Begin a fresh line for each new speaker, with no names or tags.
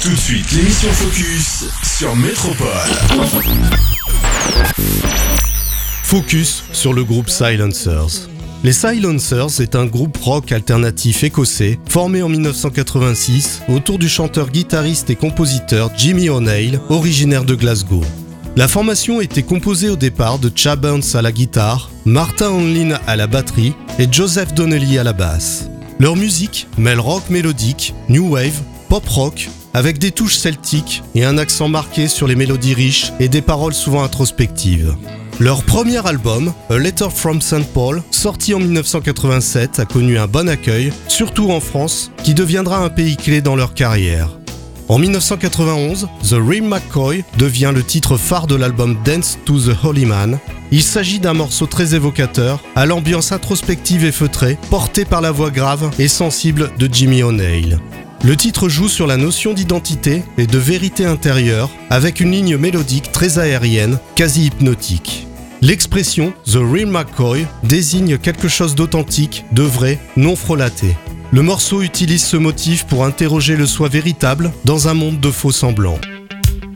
Tout de suite, l'émission Focus sur Métropole.
Focus sur le groupe Silencers. Les Silencers est un groupe rock alternatif écossais formé en 1986 autour du chanteur, guitariste et compositeur Jimmy O'Neill, originaire de Glasgow. La formation était composée au départ de Chad Burns à la guitare, Martin Hanlin à la batterie et Joseph Donnelly à la basse. Leur musique mêle rock mélodique, new wave, pop rock, avec des touches celtiques et un accent marqué sur les mélodies riches et des paroles souvent introspectives. Leur premier album, A Letter from St. Paul, sorti en 1987, a connu un bon accueil, surtout en France, qui deviendra un pays clé dans leur carrière. En 1991, The Real McCoy devient le titre phare de l'album Dance to the Holy Man. Il s'agit d'un morceau très évocateur, à l'ambiance introspective et feutrée, porté par la voix grave et sensible de Jimmy O'Neill. Le titre joue sur la notion d'identité et de vérité intérieure, avec une ligne mélodique très aérienne, quasi hypnotique. L'expression « The Real McCoy » désigne quelque chose d'authentique, de vrai, non frelaté. Le morceau utilise ce motif pour interroger le soi véritable dans un monde de faux semblants.